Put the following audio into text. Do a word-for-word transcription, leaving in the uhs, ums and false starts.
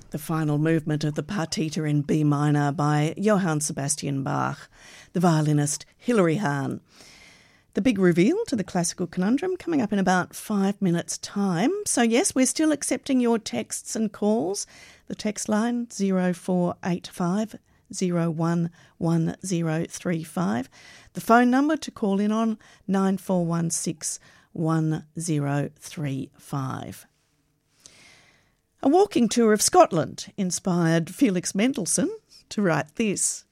The final movement of the Partita in B minor by Johann Sebastian Bach, the violinist Hilary Hahn. The big reveal to the classical conundrum coming up in about five minutes' time. So yes, we're still accepting your texts and calls. The text line zero four eight five zero one one zero three five. The phone number to call in on nine four one six one zero three five. A walking tour of Scotland inspired Felix Mendelssohn to write this.